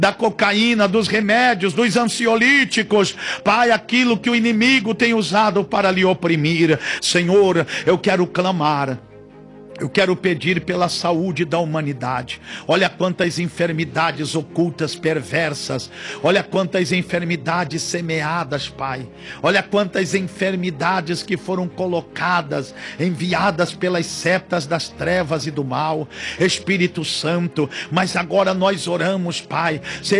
da cocaína, dos remédios, dos ansiolíticos, Pai, aquilo que o inimigo tem usado para lhe oprimir. Senhor, eu quero clamar. Eu quero pedir pela saúde da humanidade. Olha quantas enfermidades ocultas, perversas. Olha quantas enfermidades semeadas, Pai. Olha quantas enfermidades que foram colocadas, enviadas pelas setas das trevas e do mal. Espírito Santo, mas agora nós oramos, Pai.